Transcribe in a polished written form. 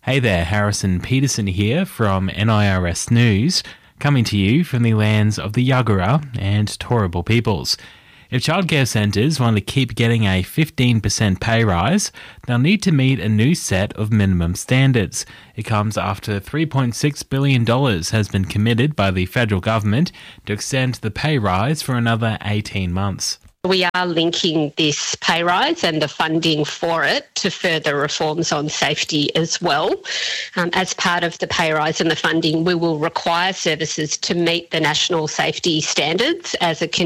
Hey there, Harrison Peterson here from NIRS News, coming to you from the lands of the Yagara and Turrbal peoples. If childcare centres want to keep getting a 15% pay rise, they'll need to meet a new set of minimum standards. It comes after $3.6 billion has been committed by the federal government to extend the pay rise for another 18 months. We are linking this pay rise and the funding for it to further reforms on safety as well. As part of the pay rise and the funding, we will require services to meet the national safety standards as a